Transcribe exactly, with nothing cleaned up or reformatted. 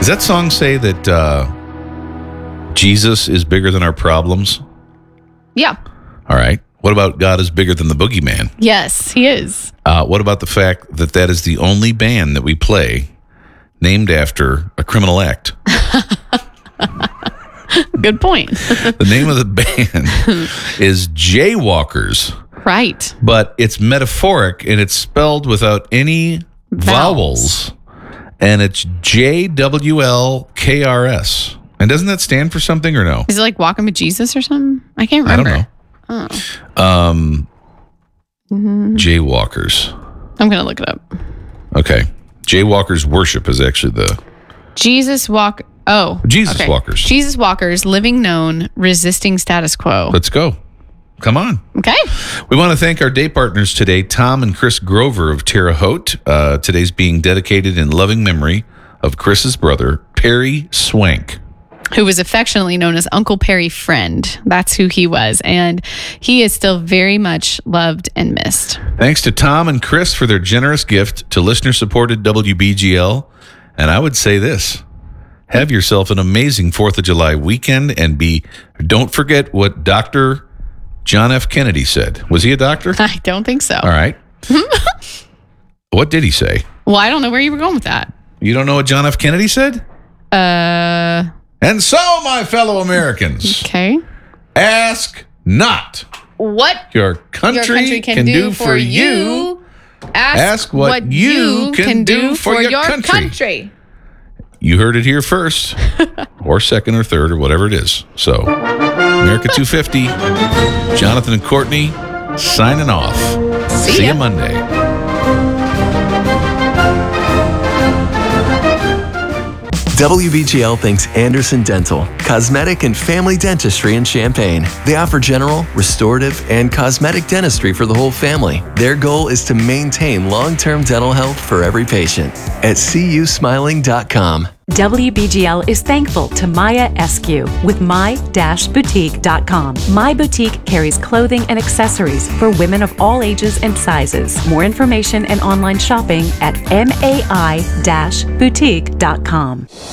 that song say that uh, Jesus is bigger than our problems? Yeah. All right. What about God is bigger than the boogeyman? Yes, he is. Uh, what about the fact that that is the only band that we play named after a criminal act? Good point. The name of the band is Jaywalkers. Right. But it's metaphoric, and it's spelled without any vowels. vowels. And it's J W L K R S. And doesn't that stand for something or no? Is it like Walking with Jesus or something? I can't remember. I don't know. Oh. Um, mm-hmm. Jaywalkers. I'm going to look it up. Okay. Jaywalkers Worship is actually the... Jesus Walk... Oh. Jesus okay. Walkers. Jesus Walkers, living known, resisting status quo. Let's go. Come on. Okay. We want to thank our day partners today, Tom and Chris Grover of Terre Haute. Uh, today's being dedicated in loving memory of Chris's brother, Perry Swank, who was affectionately known as Uncle Perry Friend. That's who he was. And he is still very much loved and missed. Thanks to Tom and Chris for their generous gift to listener-supported W B G L. And I would say this. Have yourself an amazing fourth of July weekend, and be don't forget what Doctor John F. Kennedy said. Was he a doctor? I don't think so. All right. What did he say? Well, I don't know where you were going with that. You don't know what John F. Kennedy said? Uh... And so, my fellow Americans, okay. ask not what your country, your country can, can do, do for you. you. Ask, ask what, what you can, can do for, for your, your country. country. You heard it here first, or second or third, or whatever it is. So, America two fifty, Jonathan and Courtney, signing off. See, See ya. you Monday. W B G L thanks Anderson Dental, cosmetic and family dentistry in Champaign. They offer general, restorative, and cosmetic dentistry for the whole family. Their goal is to maintain long-term dental health for every patient. At c u smiling dot com. W B G L is thankful to Maya Eskew with my dash boutique dot com. My Boutique carries clothing and accessories for women of all ages and sizes. More information and online shopping at mai dash boutique dot com.